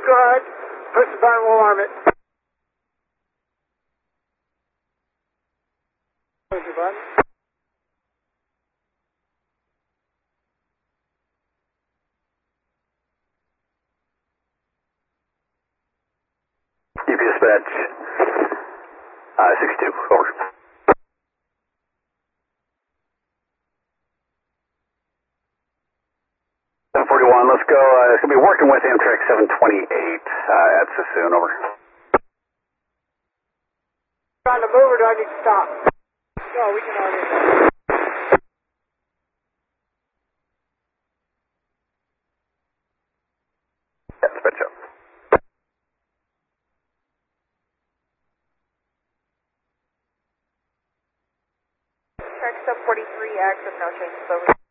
go ahead. Push the button, we'll arm it. Push the button. Dispatch, 62, over. 741, let's go. It's going to be working with Amtrak 728 at Sassoon, over. Trying to move or do I need to stop? No, we can argue that. Yeah, dispatch up. Track sub 43, access, no changes, over.